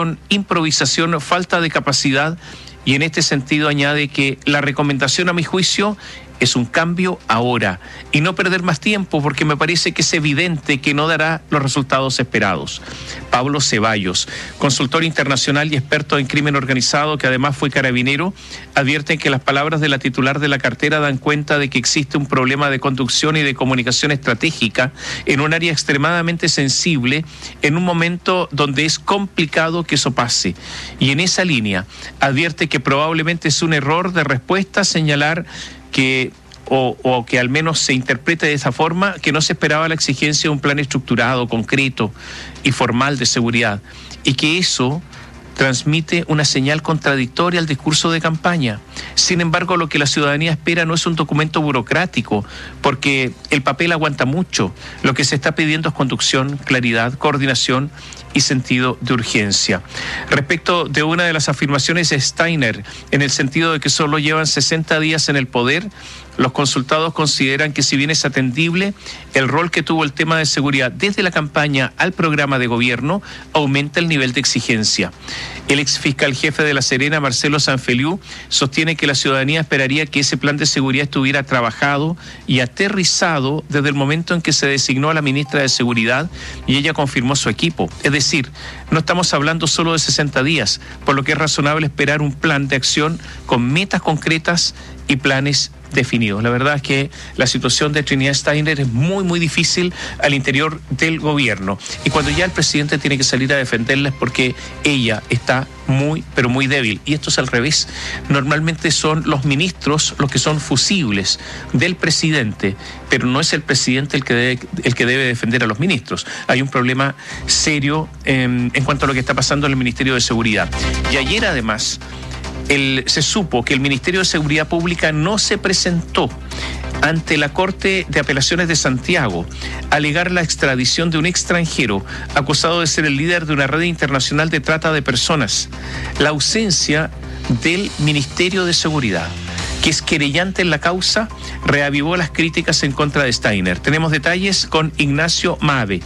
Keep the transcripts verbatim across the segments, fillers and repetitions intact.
con improvisación, falta de capacidad, y en este sentido añade que la recomendación a mi juicio es un cambio ahora y no perder más tiempo, porque me parece que es evidente que no dará los resultados esperados. Pablo Ceballos, consultor internacional y experto en crimen organizado, que además fue carabinero, advierte que las palabras de la titular de la cartera dan cuenta de que existe un problema de conducción y de comunicación estratégica en un área extremadamente sensible, en un momento donde es complicado que eso pase. Y en esa línea advierte que probablemente es un error de respuesta señalar que o, o que al menos se interprete de esa forma, que no se esperaba la exigencia de un plan estructurado, concreto y formal de seguridad, y que eso transmite una señal contradictoria al discurso de campaña. Sin embargo, lo que la ciudadanía espera no es un documento burocrático, porque el papel aguanta mucho. Lo que se está pidiendo es conducción, claridad, coordinación y sentido de urgencia. Respecto de una de las afirmaciones de Steiner, en el sentido de que solo llevan sesenta días en el poder, los consultados consideran que, si bien es atendible, el rol que tuvo el tema de seguridad desde la campaña al programa de gobierno aumenta el nivel de exigencia. El exfiscal jefe de La Serena, Marcelo Sanfeliu, sostiene que la ciudadanía esperaría que ese plan de seguridad estuviera trabajado y aterrizado desde el momento en que se designó a la ministra de Seguridad y ella confirmó su equipo. Es decir, no estamos hablando solo de sesenta días, por lo que es razonable esperar un plan de acción con metas concretas y planes definidos. La verdad es que la situación de Trinidad Steiner es muy, muy difícil al interior del gobierno. Y cuando ya el presidente tiene que salir a defenderla es porque ella está muy, pero muy débil. Y esto es al revés. Normalmente son los ministros los que son fusibles del presidente, pero no es el presidente el que debe, el que debe defender a los ministros. Hay un problema serio eh, en cuanto a lo que está pasando en el Ministerio de Seguridad. Y ayer, además, El, se supo que el Ministerio de Seguridad Pública no se presentó ante la Corte de Apelaciones de Santiago a alegar la extradición de un extranjero acusado de ser el líder de una red internacional de trata de personas. La ausencia del Ministerio de Seguridad, que es querellante en la causa, reavivó las críticas en contra de Steiner. Tenemos detalles con Ignacio Mabe.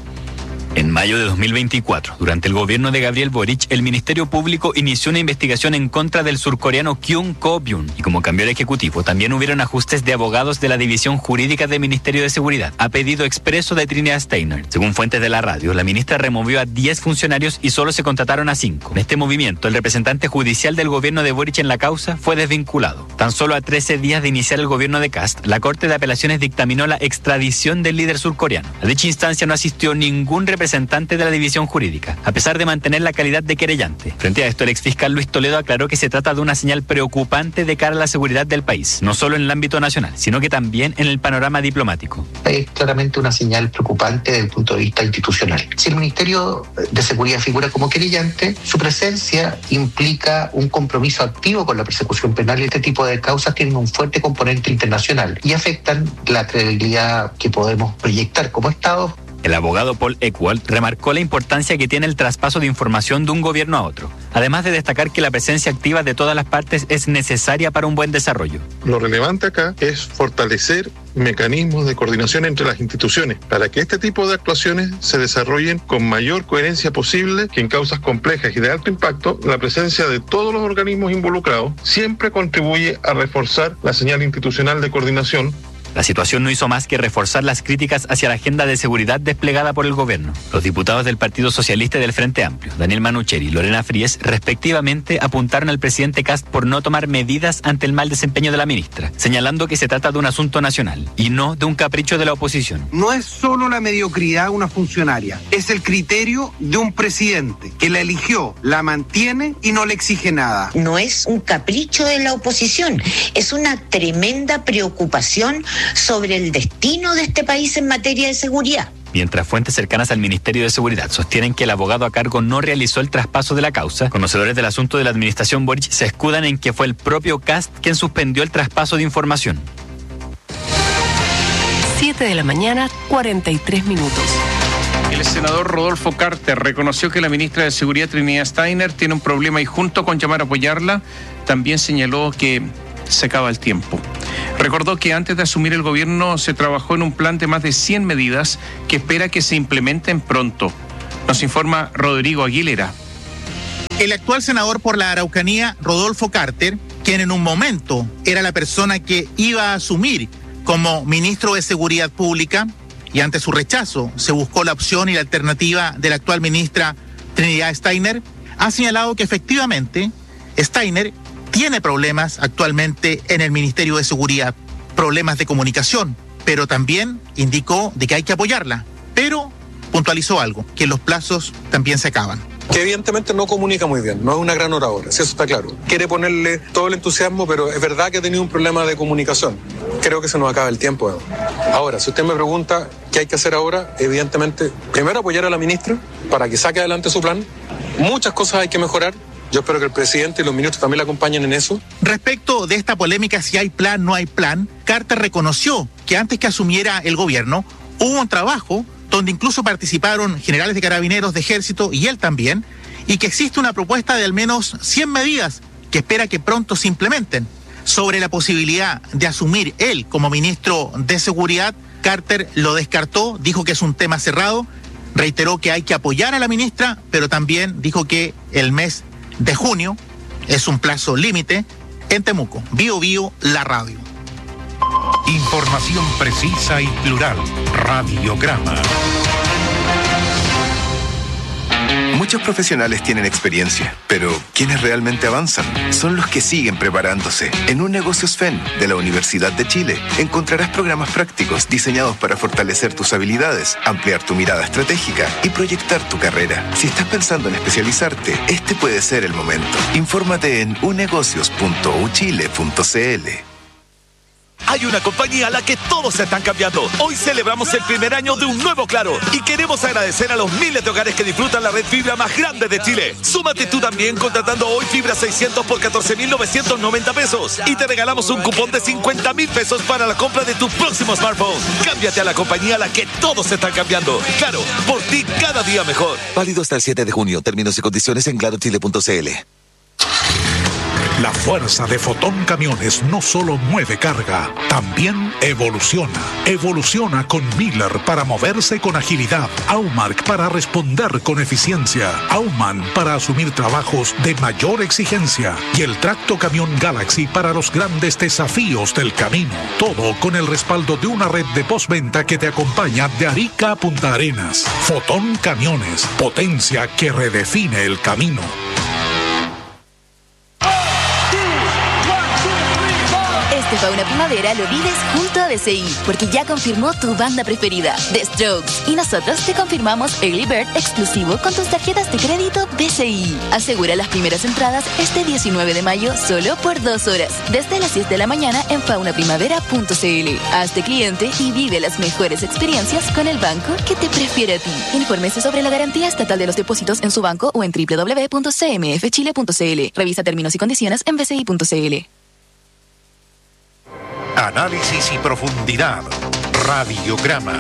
En mayo de dos mil veinticuatro, durante el gobierno de Gabriel Boric, el Ministerio Público inició una investigación en contra del surcoreano Kyung Ko-byun, y como cambió el ejecutivo, también hubieron ajustes de abogados de la División Jurídica del Ministerio de Seguridad, a pedido expreso de Trinidad Steiner. Según fuentes de la radio, la ministra removió a diez funcionarios y solo se contrataron a cinco. En este movimiento, el representante judicial del gobierno de Boric en la causa fue desvinculado. Tan solo a trece días de iniciar el gobierno de Kast, la Corte de Apelaciones dictaminó la extradición del líder surcoreano. A dicha instancia no asistió ningún representante representante de la división jurídica, a pesar de mantener la calidad de querellante. Frente a esto, el exfiscal Luis Toledo aclaró que se trata de una señal preocupante de cara a la seguridad del país, no solo en el ámbito nacional, sino que también en el panorama diplomático. Es claramente una señal preocupante desde el punto de vista institucional. Si el Ministerio de Seguridad figura como querellante, su presencia implica un compromiso activo con la persecución penal, y este tipo de causas tienen un fuerte componente internacional y afectan la credibilidad que podemos proyectar como Estado. El abogado Paul Eckwald remarcó la importancia que tiene el traspaso de información de un gobierno a otro, además de destacar que la presencia activa de todas las partes es necesaria para un buen desarrollo. Lo relevante acá es fortalecer mecanismos de coordinación entre las instituciones para que este tipo de actuaciones se desarrollen con mayor coherencia posible, que en causas complejas y de alto impacto, la presencia de todos los organismos involucrados siempre contribuye a reforzar la señal institucional de coordinación. La situación no hizo más que reforzar las críticas hacia la agenda de seguridad desplegada por el gobierno. Los diputados del Partido Socialista y del Frente Amplio, Daniel Manucheri y Lorena Fries, respectivamente, apuntaron al presidente Kast por no tomar medidas ante el mal desempeño de la ministra, señalando que se trata de un asunto nacional y no de un capricho de la oposición. No es solo la mediocridad de una funcionaria, es el criterio de un presidente que la eligió, la mantiene y no le exige nada. No es un capricho de la oposición, es una tremenda preocupación sobre el destino de este país en materia de seguridad. Mientras fuentes cercanas al Ministerio de Seguridad sostienen que el abogado a cargo no realizó el traspaso de la causa, conocedores del asunto de la administración Boric se escudan en que fue el propio Kast quien suspendió el traspaso de información. siete de la mañana, cuarenta y tres minutos. El senador Rodolfo Carter reconoció que la ministra de Seguridad, Trinidad Steiner, tiene un problema y, junto con llamar a apoyarla, también señaló que se acaba el tiempo. Recordó que antes de asumir el gobierno se trabajó en un plan de más de cien medidas que espera que se implementen pronto. Nos informa Rodrigo Aguilera. El actual senador por la Araucanía, Rodolfo Carter, quien en un momento era la persona que iba a asumir como ministro de Seguridad Pública, y ante su rechazo se buscó la opción y la alternativa de la actual ministra Trinidad Steiner, ha señalado que efectivamente Steiner tiene problemas actualmente en el Ministerio de Seguridad, problemas de comunicación, pero también indicó de que hay que apoyarla, pero puntualizó algo, que los plazos también se acaban. Que evidentemente no comunica muy bien, no es una gran oradora, si eso está claro. Quiere ponerle todo el entusiasmo, pero es verdad que ha tenido un problema de comunicación. Creo que se nos acaba el tiempo. Ahora, si usted me pregunta qué hay que hacer ahora, evidentemente, primero apoyar a la ministra para que saque adelante su plan. Muchas cosas hay que mejorar. Yo espero que el presidente y los ministros también la acompañen en eso. Respecto de esta polémica, si hay plan, no hay plan, Carter reconoció que antes que asumiera el gobierno, hubo un trabajo donde incluso participaron generales de carabineros, de ejército y él también, y que existe una propuesta de al menos cien medidas que espera que pronto se implementen. Sobre la posibilidad de asumir él como ministro de Seguridad, Carter lo descartó, dijo que es un tema cerrado, reiteró que hay que apoyar a la ministra, pero también dijo que el mes de junio es un plazo límite. En Temuco, Bio Bio, la radio. Información precisa y plural. Radiograma. Muchos profesionales tienen experiencia, pero quienes realmente avanzan son los que siguen preparándose. En Un Negocios F E N de la Universidad de Chile encontrarás programas prácticos diseñados para fortalecer tus habilidades, ampliar tu mirada estratégica y proyectar tu carrera. Si estás pensando en especializarte, este puede ser el momento. Infórmate en unegocios punto u chile punto c l. Hay una compañía a la que todos se están cambiando. Hoy celebramos el primer año de un nuevo Claro y queremos agradecer a los miles de hogares que disfrutan la red fibra más grande de Chile. Súmate tú también contratando hoy fibra seiscientos por catorce mil novecientos noventa pesos y te regalamos un cupón de cincuenta mil pesos para la compra de tu próximo smartphone. Cámbiate a la compañía a la que todos se están cambiando. Claro, por ti cada día mejor. Válido hasta el siete de junio. Términos y condiciones en claro chile punto c l. La fuerza de Fotón Camiones no solo mueve carga, también evoluciona. Evoluciona con Miller para moverse con agilidad, Aumark para responder con eficiencia, Auman para asumir trabajos de mayor exigencia y el Tracto Camión Galaxy para los grandes desafíos del camino. Todo con el respaldo de una red de postventa que te acompaña de Arica a Punta Arenas. Fotón Camiones, potencia que redefine el camino. Este Fauna Primavera lo vives junto a B C I, porque ya confirmó tu banda preferida, The Strokes. Y nosotros te confirmamos Early Bird exclusivo con tus tarjetas de crédito B C I. Asegura las primeras entradas este diecinueve de mayo solo por dos horas, desde las diez de la mañana en fauna primavera punto c l. Hazte cliente y vive las mejores experiencias con el banco que te prefiere a ti. Infórmese sobre la garantía estatal de los depósitos en su banco o en doble u doble u doble u punto c m f chile punto c l. Revisa términos y condiciones en b c i punto c l. Análisis y profundidad. Radiograma.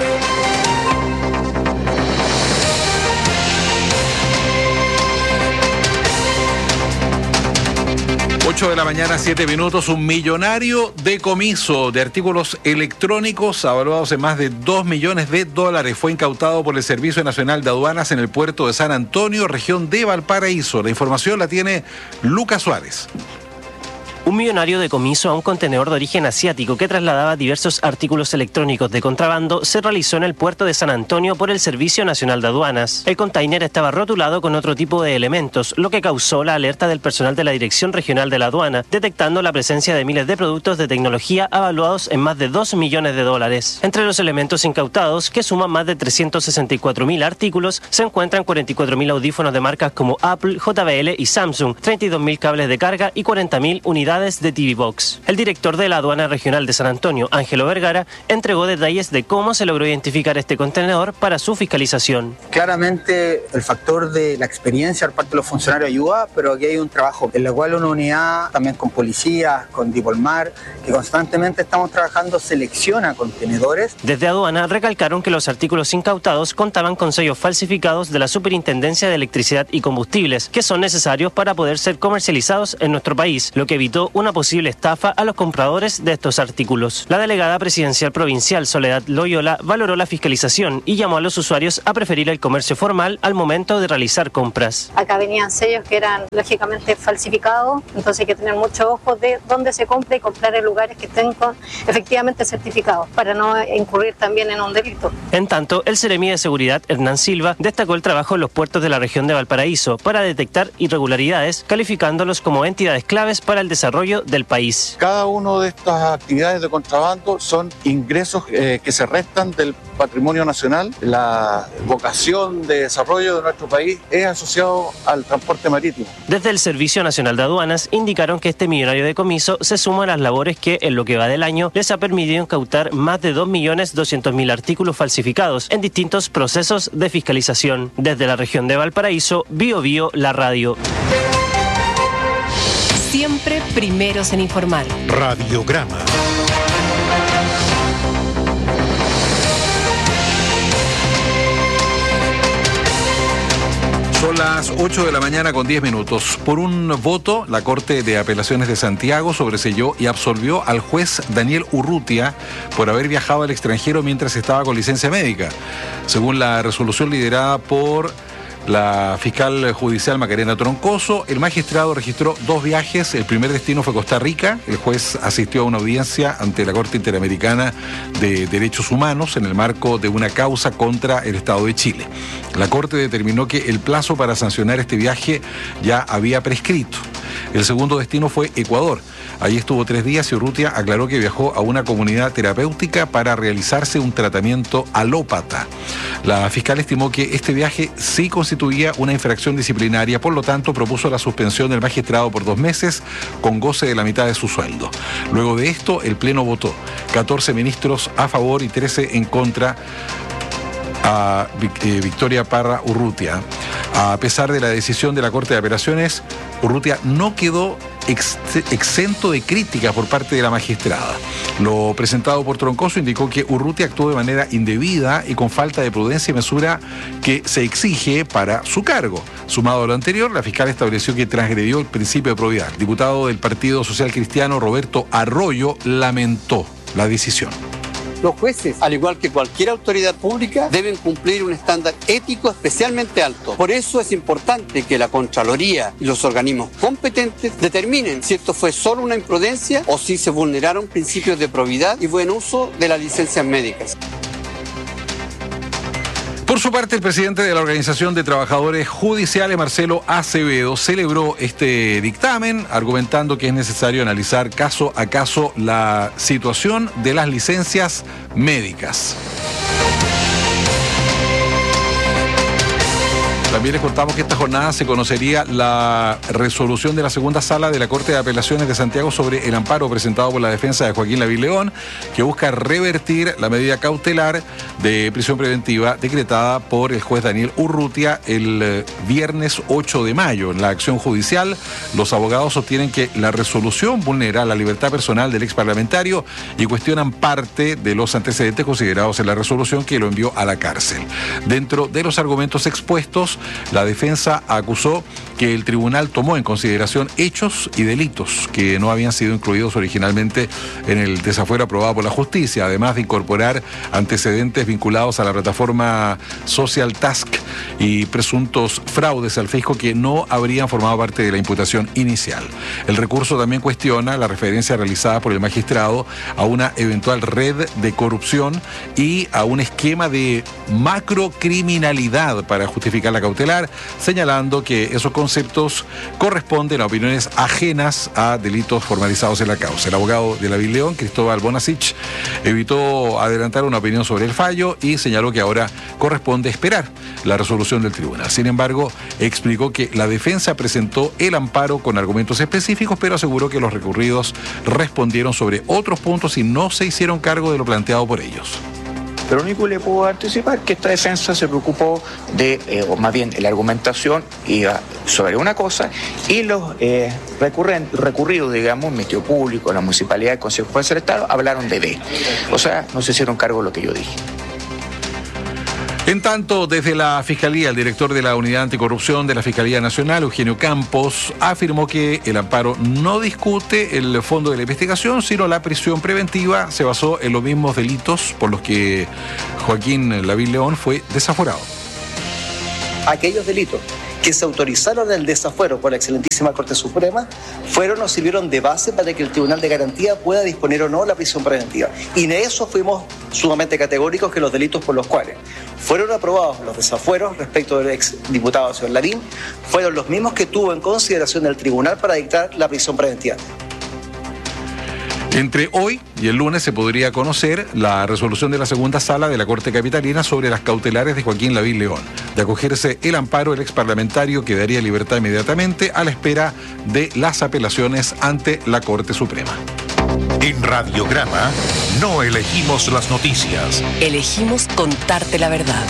ocho de la mañana, siete minutos. Un millonario decomiso de artículos electrónicos avaluados en más de dos millones de dólares fue incautado por el Servicio Nacional de Aduanas en el puerto de San Antonio, región de Valparaíso. La información la tiene Lucas Suárez. Un millonario decomiso a un contenedor de origen asiático que trasladaba diversos artículos electrónicos de contrabando se realizó en el puerto de San Antonio por el Servicio Nacional de Aduanas. El container estaba rotulado con otro tipo de elementos, lo que causó la alerta del personal de la Dirección Regional de la Aduana, detectando la presencia de miles de productos de tecnología avaluados en más de dos millones de dólares. Entre los elementos incautados, que suman más de trescientos sesenta y cuatro mil artículos, se encuentran cuarenta y cuatro mil audífonos de marcas como Apple, J B L y Samsung, treinta y dos mil cables de carga y cuarenta mil unidades de T V Box. El director de la Aduana Regional de San Antonio, Ángelo Vergara, entregó detalles de cómo se logró identificar este contenedor para su fiscalización. Claramente el factor de la experiencia por parte de los funcionarios ayuda, pero aquí hay un trabajo en el cual una unidad, también con policías, con Dipolmar, que constantemente estamos trabajando, selecciona contenedores. Desde Aduana recalcaron que los artículos incautados contaban con sellos falsificados de la Superintendencia de Electricidad y Combustibles, que son necesarios para poder ser comercializados en nuestro país, lo que evitó detectado una posible estafa a los compradores de estos artículos. La delegada presidencial provincial Soledad Loyola valoró la fiscalización y llamó a los usuarios a preferir el comercio formal al momento de realizar compras. Acá venían sellos que eran lógicamente falsificados, entonces hay que tener mucho ojo de dónde se compra y comprar en lugares que estén con, efectivamente certificados para no incurrir también en un delito. En tanto, el Seremi de Seguridad, Hernán Silva, destacó el trabajo en los puertos de la región de Valparaíso para detectar irregularidades, calificándolos como entidades claves para el desarrollo del país. Cada una de estas actividades de contrabando son ingresos eh, que se restan del patrimonio nacional. La vocación de desarrollo de nuestro país es asociado al transporte marítimo. Desde el Servicio Nacional de Aduanas indicaron que este millonario decomiso se suma a las labores que en lo que va del año les ha permitido incautar más de dos millones doscientos mil artículos falsificados en distintos procesos de fiscalización. Desde la región de Valparaíso, Bio Bio, la radio. Siempre primeros en informar. Radiograma. Son las ocho de la mañana con diez minutos. Por un voto, la Corte de Apelaciones de Santiago sobreseyó y absolvió al juez Daniel Urrutia por haber viajado al extranjero mientras estaba con licencia médica. Según la resolución liderada por la fiscal judicial Macarena Troncoso, el magistrado registró dos viajes. El primer destino fue Costa Rica. El juez asistió a una audiencia ante la Corte Interamericana de Derechos Humanos en el marco de una causa contra el Estado de Chile. La Corte determinó que el plazo para sancionar este viaje ya había prescrito. El segundo destino fue Ecuador. Allí estuvo tres días y Urrutia aclaró que viajó a una comunidad terapéutica para realizarse un tratamiento alópata. La fiscal estimó que este viaje sí constituía una infracción disciplinaria, por lo tanto propuso la suspensión del magistrado por dos meses con goce de la mitad de su sueldo. Luego de esto, el Pleno votó catorce ministros a favor y trece en contra a Victoria Parra Urrutia. A pesar de la decisión de la Corte de Apelaciones, Urrutia no quedó ex exento de críticas por parte de la magistrada. Lo presentado por Troncoso indicó que Urrutia actuó de manera indebida y con falta de prudencia y mesura que se exige para su cargo. Sumado a lo anterior, la fiscal estableció que transgredió el principio de probidad. El diputado del Partido Social Cristiano, Roberto Arroyo, lamentó la decisión. Los jueces, al igual que cualquier autoridad pública, deben cumplir un estándar ético especialmente alto. Por eso es importante que la Contraloría y los organismos competentes determinen si esto fue solo una imprudencia o si se vulneraron principios de probidad y buen uso de las licencias médicas. Por su parte, el presidente de la Organización de Trabajadores Judiciales, Marcelo Acevedo, celebró este dictamen, argumentando que es necesario analizar caso a caso la situación de las licencias médicas. También les contamos que esta jornada se conocería la resolución de la segunda sala de la Corte de Apelaciones de Santiago sobre el amparo presentado por la defensa de Joaquín Lavín León, que busca revertir la medida cautelar de prisión preventiva decretada por el juez Daniel Urrutia el viernes ocho de mayo. En la acción judicial, los abogados sostienen que la resolución vulnera la libertad personal del exparlamentario y cuestionan parte de los antecedentes considerados en la resolución que lo envió a la cárcel. Dentro de los argumentos expuestos, la defensa acusó que el tribunal tomó en consideración hechos y delitos que no habían sido incluidos originalmente en el desafuero aprobado por la justicia, además de incorporar antecedentes vinculados a la plataforma Social Task y presuntos fraudes al fisco que no habrían formado parte de la imputación inicial. El recurso también cuestiona la referencia realizada por el magistrado a una eventual red de corrupción y a un esquema de macrocriminalidad para justificar la cautelar, señalando que esos conceptos corresponden a opiniones ajenas a delitos formalizados en la causa. El abogado de Lavín León, Cristóbal Bonasich, evitó adelantar una opinión sobre el fallo y señaló que ahora corresponde esperar la resolución del tribunal. Sin embargo, explicó que la defensa presentó el amparo con argumentos específicos, pero aseguró que los recurridos respondieron sobre otros puntos y no se hicieron cargo de lo planteado por ellos. Pero lo único que le puedo anticipar es que esta defensa se preocupó de, eh, o más bien la argumentación iba sobre una cosa y los eh, recurridos, digamos, Ministerio Público, la Municipalidad, el Consejo Forense del Estado, hablaron de B. O sea, no se hicieron cargo de lo que yo dije. En tanto, desde la Fiscalía, el director de la Unidad Anticorrupción de la Fiscalía Nacional, Eugenio Campos, afirmó que el amparo no discute el fondo de la investigación, sino la prisión preventiva se basó en los mismos delitos por los que Joaquín Lavín León fue desaforado. Aquellos delitos que se autorizaron el desafuero por la excelentísima Corte Suprema fueron o sirvieron de base para que el Tribunal de Garantía pueda disponer o no la prisión preventiva. Y de eso fuimos sumamente categóricos, que los delitos por los cuales fueron aprobados los desafueros respecto del ex diputado señor Lavín fueron los mismos que tuvo en consideración el Tribunal para dictar la prisión preventiva. Entre hoy y el lunes se podría conocer la resolución de la segunda sala de la Corte Capitalina sobre las cautelares de Joaquín Lavín León. De acogerse el amparo, el exparlamentario quedaría en libertad inmediatamente a la espera de las apelaciones ante la Corte Suprema. En Radiograma no elegimos las noticias. Elegimos contarte la verdad.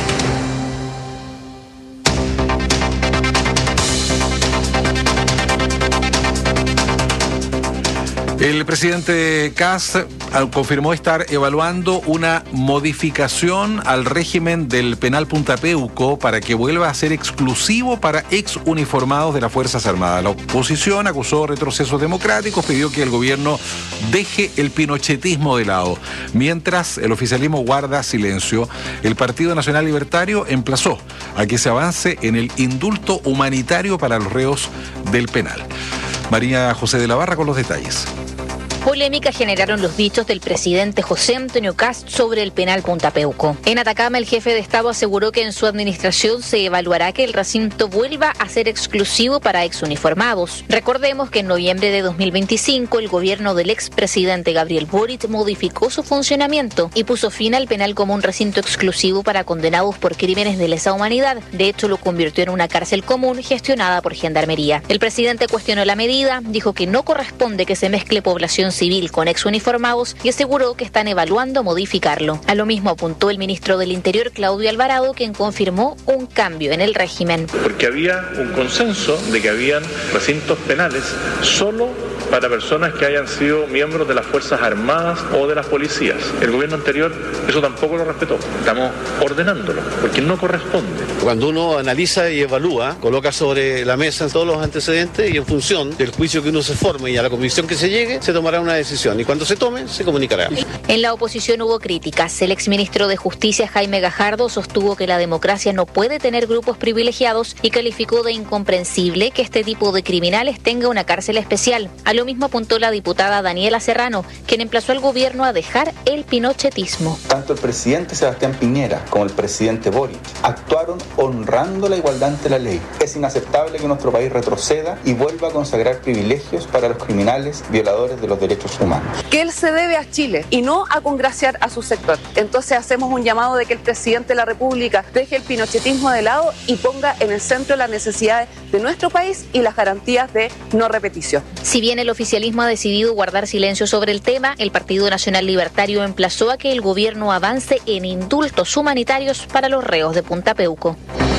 El presidente Kast confirmó estar evaluando una modificación al régimen del penal Punta Peuco para que vuelva a ser exclusivo para ex uniformados de las Fuerzas Armadas. La oposición acusó retrocesos democráticos, pidió que el gobierno deje el pinochetismo de lado. Mientras el oficialismo guarda silencio, el Partido Nacional Libertario emplazó a que se avance en el indulto humanitario para los reos del penal. María José de la Barra con los detalles. Polémica generaron los dichos del presidente José Antonio Kast sobre el penal Punta Peuco. En Atacama, el jefe de Estado aseguró que en su administración se evaluará que el recinto vuelva a ser exclusivo para exuniformados. Recordemos que en noviembre de dos mil veinticinco, el gobierno del expresidente Gabriel Boric modificó su funcionamiento y puso fin al penal como un recinto exclusivo para condenados por crímenes de lesa humanidad. De hecho, lo convirtió en una cárcel común gestionada por Gendarmería. El presidente cuestionó la medida, dijo que no corresponde que se mezcle población civil con exuniformados y aseguró que están evaluando modificarlo. A lo mismo apuntó el ministro del Interior, Claudio Alvarado, quien confirmó un cambio en el régimen. Porque había un consenso de que habían recintos penales solo para personas que hayan sido miembros de las Fuerzas Armadas o de las policías. El gobierno anterior eso tampoco lo respetó. Estamos ordenándolo, porque no corresponde. Cuando uno analiza y evalúa, coloca sobre la mesa todos los antecedentes y en función del juicio que uno se forme y a la convicción que se llegue, se tomará una decisión y cuando se tome, se comunicará. En la oposición hubo críticas. El exministro de Justicia, Jaime Gajardo, sostuvo que la democracia no puede tener grupos privilegiados y calificó de incomprensible que este tipo de criminales tenga una cárcel especial. A lo mismo apuntó la diputada Daniela Serrano, quien emplazó al gobierno a dejar el pinochetismo. Tanto el presidente Sebastián Piñera como el presidente Boric actuaron honrando la igualdad ante la ley. Es inaceptable que nuestro país retroceda y vuelva a consagrar privilegios para los criminales violadores de los derechos humanos. Que él se debe a Chile y no a congraciar a su sector. Entonces hacemos un llamado de que el presidente de la República deje el pinochetismo de lado y ponga en el centro las necesidades de nuestro país y las garantías de no repetición. Si bien el oficialismo ha decidido guardar silencio sobre el tema, el Partido Nacional Libertario emplazó a que el gobierno avance en indultos humanitarios para los reos de Punta Peuco.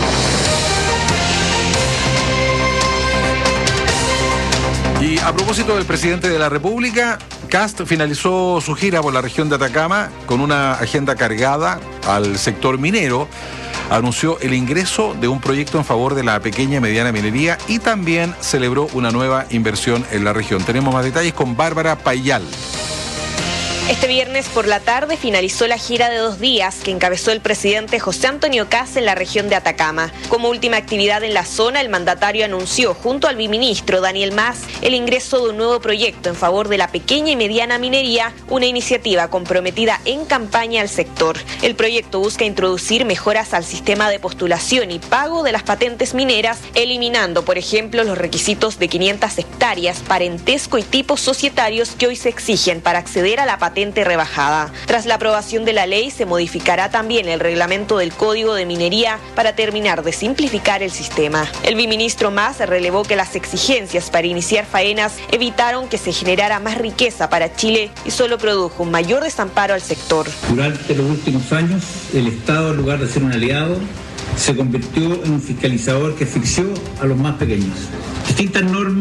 Y a propósito del presidente de la República, Kast finalizó su gira por la región de Atacama con una agenda cargada al sector minero. Anunció el ingreso de un proyecto en favor de la pequeña y mediana minería y también celebró una nueva inversión en la región. Tenemos más detalles con Bárbara Payal. Este viernes por la tarde finalizó la gira de dos días que encabezó el presidente José Antonio Kast en la región de Atacama. Como última actividad en la zona, el mandatario anunció junto al viceministro Daniel Mas el ingreso de un nuevo proyecto en favor de la pequeña y mediana minería, una iniciativa comprometida en campaña al sector. El proyecto busca introducir mejoras al sistema de postulación y pago de las patentes mineras, eliminando, por ejemplo, los requisitos de quinientas hectáreas, parentesco y tipos societarios que hoy se exigen para acceder a la patente rebajada. Tras la aprobación de la ley, se modificará también el reglamento del Código de Minería para terminar de simplificar el sistema. El viceministro Mas relevó que las exigencias para iniciar faenas evitaron que se generara más riqueza para Chile y solo produjo un mayor desamparo al sector. Durante los últimos años, el Estado, en lugar de ser un aliado, se convirtió en un fiscalizador que asfixió a los más pequeños. Distintas normas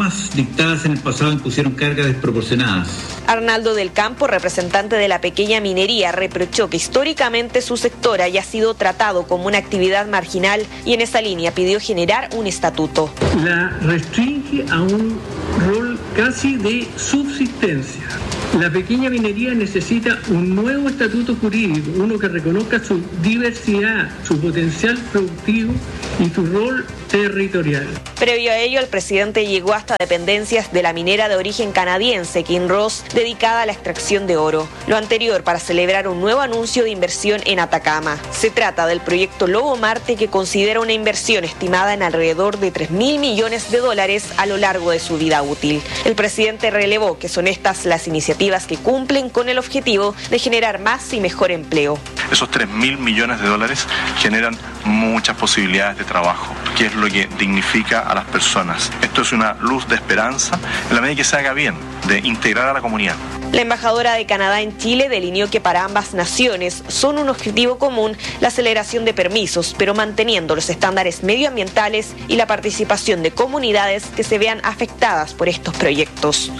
normas dictadas en el pasado impusieron cargas desproporcionadas. Arnaldo del Campo, representante de la pequeña minería, reprochó que históricamente su sector haya sido tratado como una actividad marginal y en esa línea pidió generar un estatuto. La restringe a un rol casi de subsistencia. La pequeña minería necesita un nuevo estatuto jurídico, uno que reconozca su diversidad, su potencial productivo y su rol territorial. Previo a ello, el presidente llegó hasta dependencias de la minera de origen canadiense Kinross, dedicada a la extracción de oro. Lo anterior para celebrar un nuevo anuncio de inversión en Atacama. Se trata del proyecto Lobo Marte, que considera una inversión estimada en alrededor de tres mil millones de dólares a lo largo de su vida útil. El presidente relevó que son estas las iniciativas que cumplen con el objetivo de generar más y mejor empleo. Esos tres mil millones de dólares generan muchas posibilidades de trabajo, que es lo que dignifica a las personas. Esto es una luz de esperanza en la medida que se haga bien, de integrar a la comunidad. La embajadora de Canadá en Chile delineó que para ambas naciones son un objetivo común la aceleración de permisos, pero manteniendo los estándares medioambientales y la participación de comunidades que se vean afectadas por estos proyectos.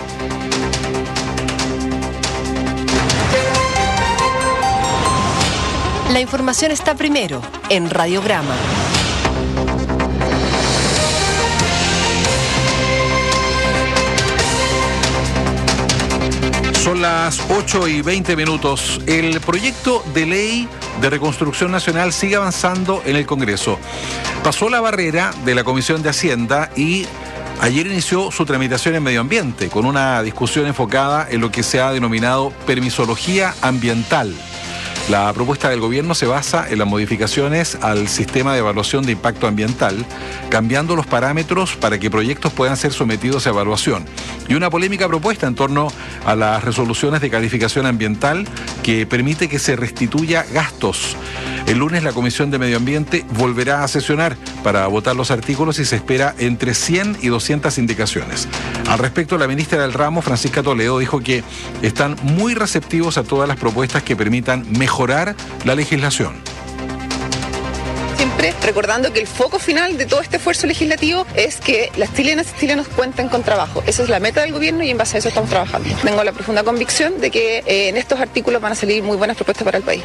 La información está primero en Radiograma. Son las ocho y veinte minutos. El proyecto de ley de reconstrucción nacional sigue avanzando en el Congreso. Pasó la barrera de la Comisión de Hacienda y ayer inició su tramitación en Medio Ambiente, con una discusión enfocada en lo que se ha denominado permisología ambiental. La propuesta del gobierno se basa en las modificaciones al sistema de evaluación de impacto ambiental, cambiando los parámetros para que proyectos puedan ser sometidos a evaluación. Y una polémica propuesta en torno a las resoluciones de calificación ambiental que permite que se restituya gastos. El lunes la Comisión de Medio Ambiente volverá a sesionar para votar los artículos y se espera entre cien y doscientas indicaciones. Al respecto, la ministra del ramo, Francisca Toledo, dijo que están muy receptivos a todas las propuestas que permitan mejorar la legislación. Siempre recordando que el foco final de todo este esfuerzo legislativo es que las chilenas y chilenos cuenten con trabajo. Esa es la meta del gobierno y en base a eso estamos trabajando. Tengo la profunda convicción de que eh, en estos artículos van a salir muy buenas propuestas para el país.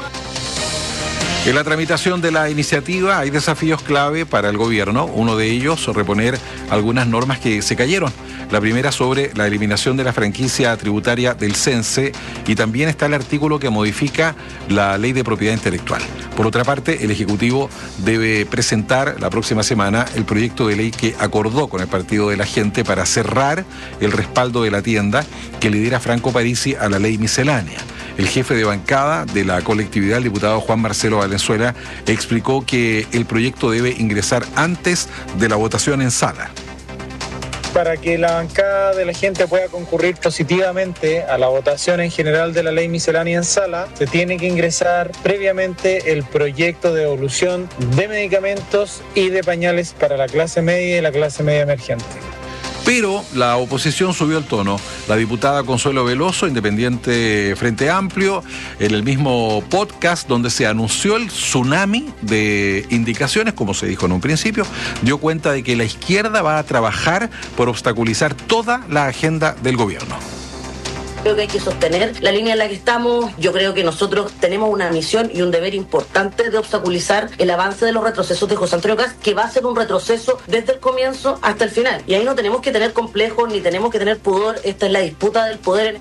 En la tramitación de la iniciativa hay desafíos clave para el gobierno. Uno de ellos, reponer algunas normas que se cayeron. La primera sobre la eliminación de la franquicia tributaria del CENSE y también está el artículo que modifica la ley de propiedad intelectual. Por otra parte, el Ejecutivo debe presentar la próxima semana el proyecto de ley que acordó con el Partido de la Gente para cerrar el respaldo de la tienda que lidera Franco Parisi a la ley miscelánea. El jefe de bancada de la colectividad, el diputado Juan Marcelo Valenzuela, explicó que el proyecto debe ingresar antes de la votación en sala. Para que la bancada de la gente pueda concurrir positivamente a la votación en general de la ley miscelánea en sala, se tiene que ingresar previamente el proyecto de devolución de medicamentos y de pañales para la clase media y la clase media emergente. Pero la oposición subió el tono. La diputada Consuelo Veloso, independiente Frente Amplio, en el mismo podcast donde se anunció el tsunami de indicaciones, como se dijo en un principio, dio cuenta de que la izquierda va a trabajar por obstaculizar toda la agenda del gobierno. Creo que hay que sostener la línea en la que estamos. Yo creo que nosotros tenemos una misión y un deber importante de obstaculizar el avance de los retrocesos de José Antonio Kast, que va a ser un retroceso desde el comienzo hasta el final. Y ahí no tenemos que tener complejos ni tenemos que tener pudor. Esta es la disputa del poder.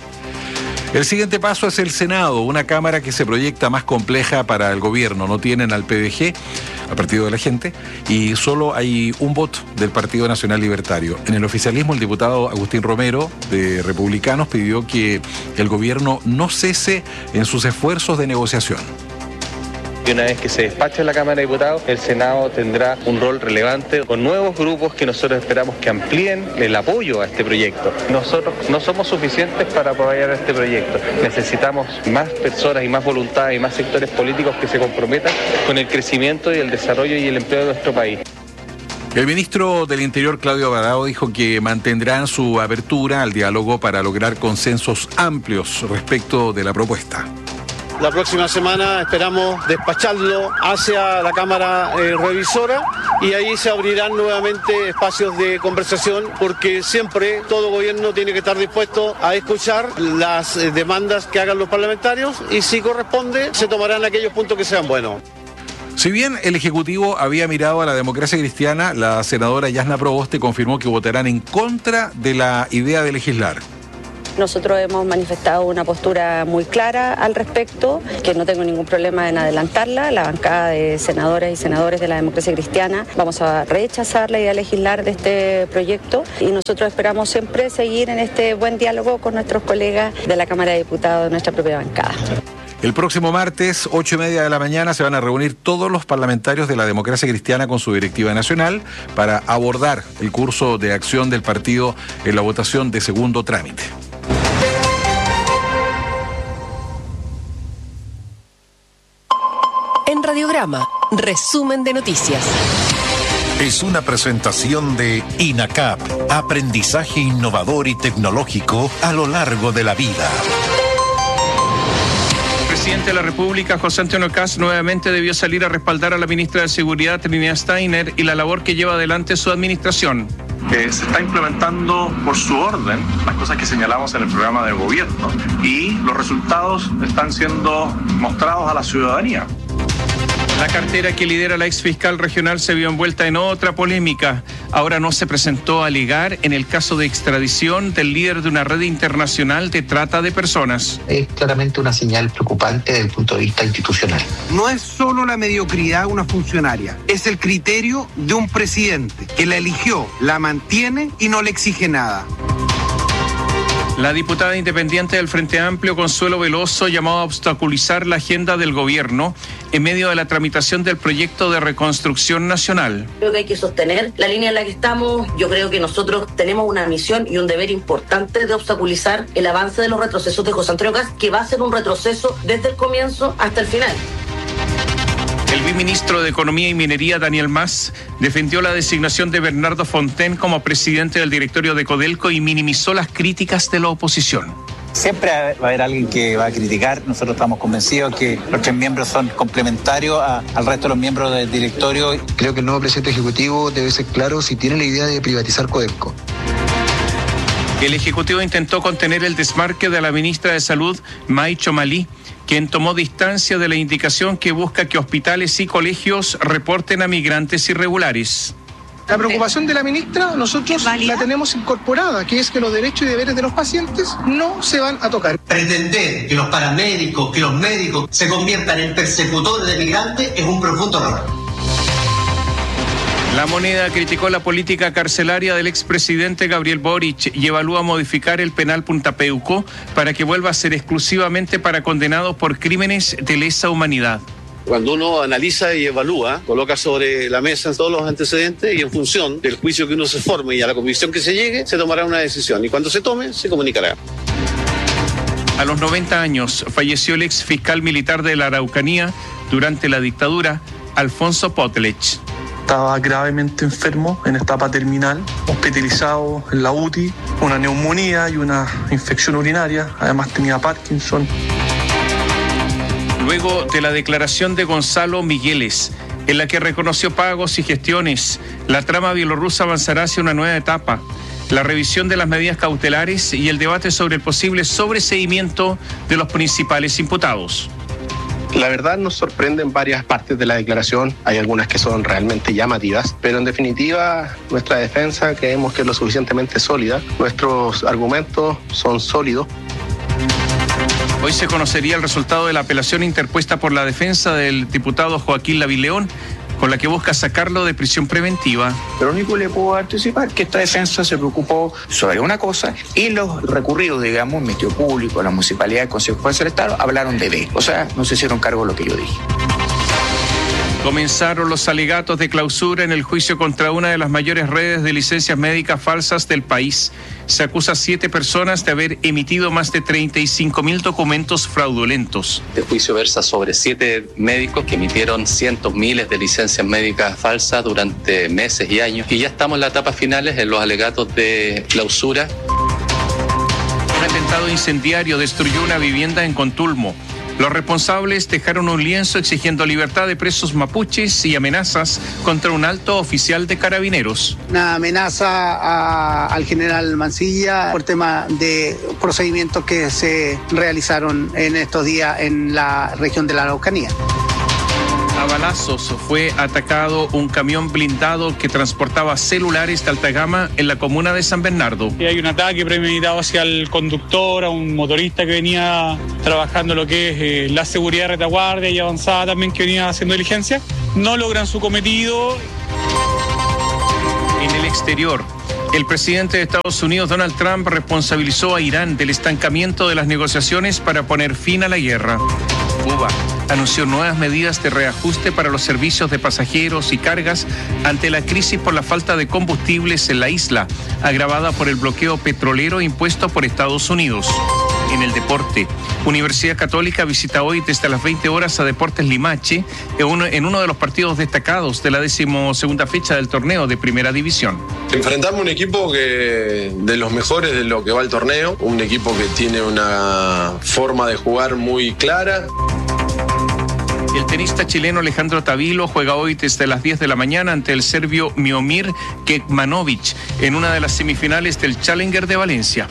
El siguiente paso es el Senado, una cámara que se proyecta más compleja para el gobierno. No tienen al P D G, al Partido de la Gente, y solo hay un voto del Partido Nacional Libertario. En el oficialismo, el diputado Agustín Romero, de Republicanos, pidió que el gobierno no cese en sus esfuerzos de negociación. Y una vez que se despache en la Cámara de Diputados, el Senado tendrá un rol relevante con nuevos grupos que nosotros esperamos que amplíen el apoyo a este proyecto. Nosotros no somos suficientes para apoyar a este proyecto. Necesitamos más personas y más voluntad y más sectores políticos que se comprometan con el crecimiento y el desarrollo y el empleo de nuestro país. El ministro del Interior, Claudio Abrao, dijo que mantendrán su apertura al diálogo para lograr consensos amplios respecto de la propuesta. La próxima semana esperamos despacharlo hacia la Cámara eh, Revisora y ahí se abrirán nuevamente espacios de conversación, porque siempre todo gobierno tiene que estar dispuesto a escuchar las eh, demandas que hagan los parlamentarios y si corresponde se tomarán aquellos puntos que sean buenos. Si bien el Ejecutivo había mirado a la democracia cristiana, la senadora Yasna Proboste confirmó que votarán en contra de la idea de legislar. Nosotros hemos manifestado una postura muy clara al respecto, que no tengo ningún problema en adelantarla. La bancada de senadoras y senadores de la democracia cristiana vamos a rechazar la idea de legislar de este proyecto y nosotros esperamos siempre seguir en este buen diálogo con nuestros colegas de la Cámara de Diputados de nuestra propia bancada. El próximo martes, ocho y media de la mañana, se van a reunir todos los parlamentarios de la democracia cristiana con su directiva nacional para abordar el curso de acción del partido en la votación de segundo trámite. En Radiograma, resumen de noticias. Es una presentación de INACAP, aprendizaje innovador y tecnológico a lo largo de la vida. El presidente de la República, José Antonio Kast, nuevamente debió salir a respaldar a la ministra de Seguridad, Trinidad Steiner, y la labor que lleva adelante su administración. Eh, se está implementando por su orden las cosas que señalamos en el programa del gobierno y los resultados están siendo mostrados a la ciudadanía. La cartera que lidera la exfiscal regional se vio envuelta en otra polémica. Ahora no se presentó a alegar en el caso de extradición del líder de una red internacional de trata de personas. Es claramente una señal preocupante desde el punto de vista institucional. No es solo la mediocridad de una funcionaria, es el criterio de un presidente que la eligió, la mantiene y no le exige nada. La diputada independiente del Frente Amplio, Consuelo Veloso, llamó a obstaculizar la agenda del gobierno en medio de la tramitación del proyecto de reconstrucción nacional. Creo que hay que sostener la línea en la que estamos. Yo creo que nosotros tenemos una misión y un deber importante de obstaculizar el avance de los retrocesos de José Antonio Kast, que va a ser un retroceso desde el comienzo hasta el final. El viceministro de Economía y Minería, Daniel Mas, defendió la designación de Bernardo Fontaine como presidente del directorio de Codelco y minimizó las críticas de la oposición. Siempre va a haber alguien que va a criticar. Nosotros estamos convencidos que los tres miembros son complementarios a, al resto de los miembros del directorio. Creo que el nuevo presidente ejecutivo debe ser claro si tiene la idea de privatizar Codelco. El Ejecutivo intentó contener el desmarque de la ministra de Salud, May Chomalí, quien tomó distancia de la indicación que busca que hospitales y colegios reporten a migrantes irregulares. La preocupación de la ministra nosotros la tenemos incorporada, que es que los derechos y deberes de los pacientes no se van a tocar. Pretender que los paramédicos, que los médicos se conviertan en persecutores de migrantes es un profundo error. La Moneda criticó la política carcelaria del expresidente Gabriel Boric y evalúa modificar el penal Punta Peuco para que vuelva a ser exclusivamente para condenados por crímenes de lesa humanidad. Cuando uno analiza y evalúa, coloca sobre la mesa todos los antecedentes y en función del juicio que uno se forme y a la convicción que se llegue, se tomará una decisión y cuando se tome, se comunicará. A los noventa años falleció el ex fiscal militar de la Araucanía durante la dictadura, Alfonso Potlech. Estaba gravemente enfermo en etapa terminal, hospitalizado en la U T I, una neumonía y una infección urinaria, además tenía Parkinson. Luego de la declaración de Gonzalo Migueles, en la que reconoció pagos y gestiones, la trama bielorrusa avanzará hacia una nueva etapa, la revisión de las medidas cautelares y el debate sobre el posible sobreseimiento de los principales imputados. La verdad nos sorprenden varias partes de la declaración, hay algunas que son realmente llamativas, pero en definitiva nuestra defensa creemos que es lo suficientemente sólida, nuestros argumentos son sólidos. Hoy se conocería el resultado de la apelación interpuesta por la defensa del diputado Joaquín Lavileón, con la que busca sacarlo de prisión preventiva. Lo único que le puedo anticipar es que esta defensa se preocupó sobre una cosa y los recurridos, digamos, el Ministerio Público, la Municipalidad, el Consejo Juez del Estado, hablaron de B. O sea, no se hicieron cargo de lo que yo dije. Comenzaron los alegatos de clausura en el juicio contra una de las mayores redes de licencias médicas falsas del país. Se acusa a siete personas de haber emitido más de treinta y cinco mil documentos fraudulentos. El juicio versa sobre siete médicos que emitieron cientos miles de licencias médicas falsas durante meses y años. Y ya estamos en las etapas finales en los alegatos de clausura. Un atentado incendiario destruyó una vivienda en Contulmo. Los responsables dejaron un lienzo exigiendo libertad de presos mapuches y amenazas contra un alto oficial de Carabineros. Una amenaza a, al general Mancilla por tema de procedimientos que se realizaron en estos días en la región de la Araucanía. A balazos fue atacado un camión blindado que transportaba celulares de alta gama en la comuna de San Bernardo. Y hay un ataque premeditado hacia el conductor, a un motorista que venía trabajando lo que es eh, la seguridad de retaguardia y avanzada también, que venía haciendo diligencia. No logran su cometido. En el exterior, el presidente de Estados Unidos, Donald Trump, responsabilizó a Irán del estancamiento de las negociaciones para poner fin a la guerra. Cuba anunció nuevas medidas de reajuste para los servicios de pasajeros y cargas ante la crisis por la falta de combustibles en la isla, agravada por el bloqueo petrolero impuesto por Estados Unidos. En el deporte, Universidad Católica visita hoy desde las veinte horas a Deportes Limache en uno, en uno de los partidos destacados de la decimosegunda fecha del torneo de Primera División. Enfrentamos un equipo que de los mejores de lo que va el torneo, un equipo que tiene una forma de jugar muy clara. El tenista chileno Alejandro Tavilo juega hoy desde las diez de la mañana ante el serbio Miomir Kekmanovic en una de las semifinales del Challenger de Valencia.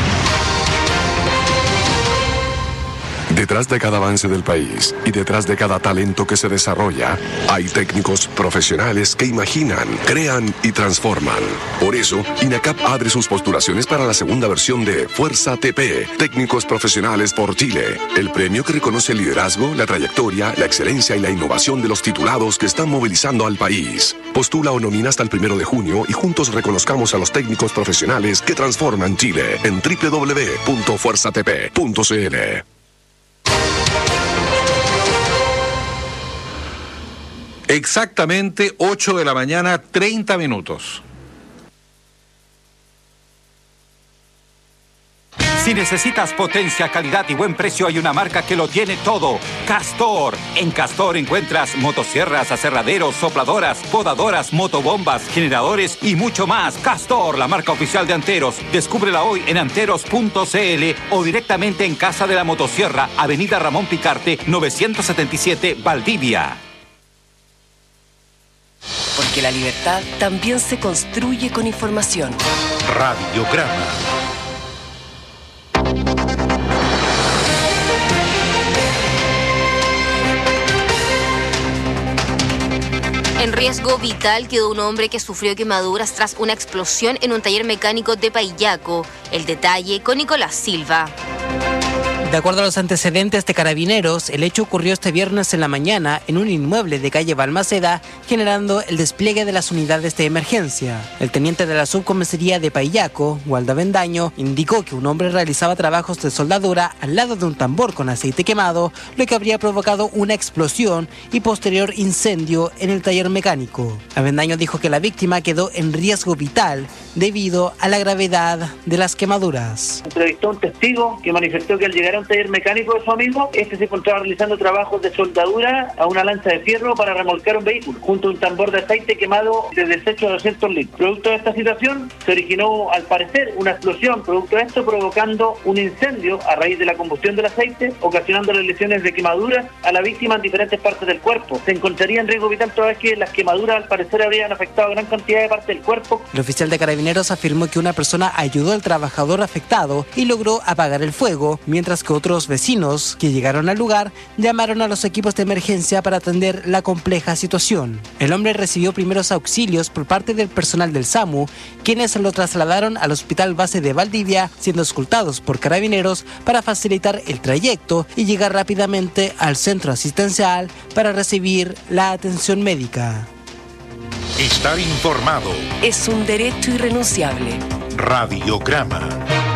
Detrás de cada avance del país y detrás de cada talento que se desarrolla, hay técnicos profesionales que imaginan, crean y transforman. Por eso, INACAP abre sus postulaciones para la segunda versión de Fuerza T P, Técnicos Profesionales por Chile, el premio que reconoce el liderazgo, la trayectoria, la excelencia y la innovación de los titulados que están movilizando al país. Postula o nomina hasta el primero de junio y juntos reconozcamos a los técnicos profesionales que transforman Chile en doble u doble u doble u punto fuerza t p punto c l. Exactamente ocho de la mañana, treinta minutos. Si necesitas potencia, calidad y buen precio, hay una marca que lo tiene todo. Castor. En Castor encuentras motosierras, aserraderos, sopladoras, podadoras, motobombas, generadores y mucho más. Castor, la marca oficial de Anteros. Descúbrela hoy en anteros punto c l o directamente en Casa de la Motosierra, Avenida Ramón Picarte, novecientos setenta y siete, Valdivia. Porque la libertad también se construye con información. Radiograma. En riesgo vital quedó un hombre que sufrió quemaduras tras una explosión en un taller mecánico de Paillaco. El detalle con Nicolás Silva. De acuerdo a los antecedentes de Carabineros, el hecho ocurrió este viernes en la mañana en un inmueble de calle Balmaceda, generando el despliegue de las unidades de emergencia. El teniente de la subcomisaría de Paillaco, Waldo Avendaño, indicó que un hombre realizaba trabajos de soldadura al lado de un tambor con aceite quemado, lo que habría provocado una explosión y posterior incendio en el taller mecánico. Avendaño dijo que la víctima quedó en riesgo vital debido a la gravedad de las quemaduras. Entrevistó a un testigo que manifestó que al llegar a un taller mecánico de su amigo, este se encontraba realizando trabajos de soldadura a una lanza de fierro para remolcar un vehículo, junto a un tambor de aceite quemado de desecho de doscientos litros. Producto de esta situación, se originó, al parecer, una explosión, producto de esto, provocando un incendio a raíz de la combustión del aceite, ocasionando lesiones de quemaduras a la víctima en diferentes partes del cuerpo. Se encontraría en riesgo vital toda vez que las quemaduras, al parecer, habrían afectado a gran cantidad de parte del cuerpo. El oficial de Carabineros afirmó que una persona ayudó al trabajador afectado y logró apagar el fuego, mientras que otros vecinos que llegaron al lugar llamaron a los equipos de emergencia para atender la compleja situación. El hombre recibió primeros auxilios por parte del personal del SAMU, quienes lo trasladaron al Hospital Base de Valdivia, siendo escoltados por Carabineros para facilitar el trayecto y llegar rápidamente al centro asistencial para recibir la atención médica. Estar informado es un derecho irrenunciable. Radiograma.